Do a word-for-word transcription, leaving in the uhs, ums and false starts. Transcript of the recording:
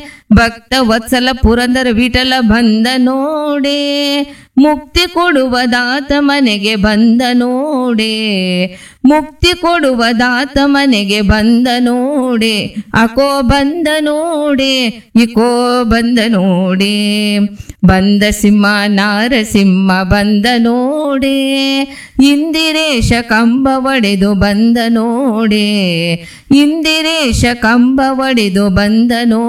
ಭಕ್ತ ವತ್ಸಲ ಪುರಂದರ ವಿಠಲ ಬಂದ ನೋಡೆ, ಮುಕ್ತಿ ಕೊಡುವ ದಾತ ಮನೆಗೆ ಬಂದ ನೋಡೆ, ಮುಕ್ತಿ ಕೊಡುವ ದಾತ ಮನೆಗೆ ಬಂದ ನೋಡೆ, ಅಕೋ ಬಂದ ನೋಡೆ ಇಕೋ ಬಂದ ನೋಡೆ, ಬಂದ ಸಿಂಹ ನಾರಸಿಂಹ ಬಂದ ನೋಡೆ, ಇಂದಿರೇಶ ಕಂಬ ಒಡೆದು ಬಂದ ನೋಡೆ, ಇಂದಿರೇಶ ಕಂಬ ಒಡೆದು ಬಂದ ನೋಡೆ.